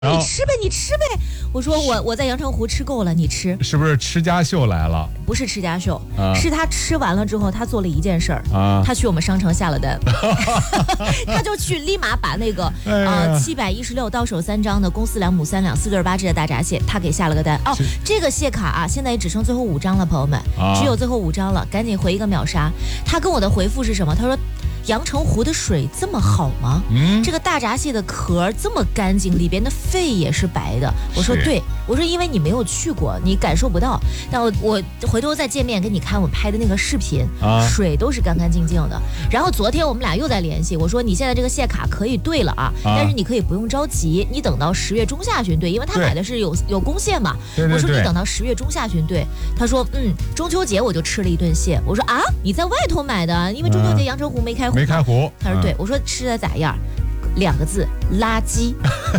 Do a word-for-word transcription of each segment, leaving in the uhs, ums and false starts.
你吃呗，你吃呗。我说我我在阳澄湖吃够了，你吃。 是不是吃家秀来了？ 不是吃家秀， 啊、 是他吃完了之后，他做了一件事儿，啊、他去我们商城下了单，他就去立马把那个呃七百一十六到手三张的公四两母三两四对八只的大闸蟹，他给下了个单。哦，这个蟹卡啊，现在也只剩最后五张了，朋友们，啊、只有最后五张了，赶紧回一个秒杀。他跟我的回复是什么？他说。阳澄湖的水这么好吗？嗯，这个大闸蟹的壳这么干净，里边的肺也是白的。我说对，我说因为你没有去过，你感受不到。但我我回头再见面给你看我拍的那个视频，啊、水都是干干净净的。然后昨天我们俩又在联系，我说你现在这个蟹卡可以兑了啊，啊但是你可以不用着急，你等到十月中下旬兑，因为他买的是有有公蟹嘛。 对对对， 我说你等到十月中下旬兑。他说嗯，中秋节我就吃了一顿蟹。我说啊，你在外头买的？因为中秋节阳澄湖没开。 没开湖， 他说对，我说吃的咋样？两个字，垃圾。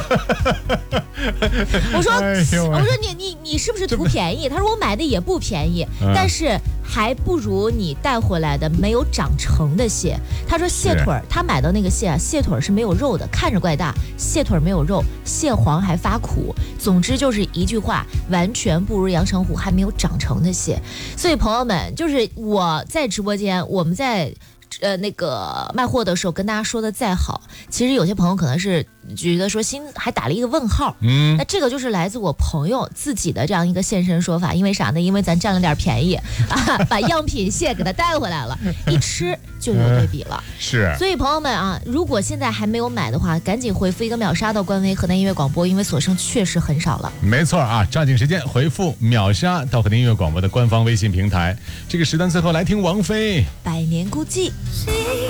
我说，哎、我说你你你是不是图便宜？他说我买的也不便宜，嗯、但是还不如你带回来的没有长成的蟹。他说蟹腿儿，他买的那个蟹啊，蟹腿是没有肉的，看着怪大，蟹腿没有肉，蟹黄还发苦。总之就是一句话，完全不如阳澄湖还没有长成的蟹。所以朋友们，就是我在直播间，我们在。呃，那个卖货的时候跟大家说的再好，其实有些朋友可能是觉得说心还打了一个问号，嗯，那这个就是来自我朋友自己的这样一个现身说法，因为啥呢？因为咱占了点便宜啊，把样品蟹给他带回来了，一吃就有对比了， 嗯、是。 所以朋友们啊，如果现在还没有买的话，赶紧回复一个秒杀到官微河南音乐广播，因为所剩确实很少了。 没错啊，抓紧时间回复秒杀到河南音乐广播的官方微信平台。这个时段最后来听王菲《 百年孤寂》。